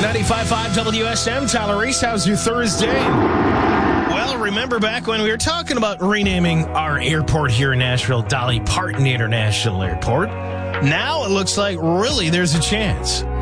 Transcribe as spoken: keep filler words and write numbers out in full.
ninety-five point five W S M, Tyler Reese, how's your Thursday? Well, remember back when we were talking about renaming our airport here in Nashville, Dolly Parton International Airport? Now it looks like really there's a chance.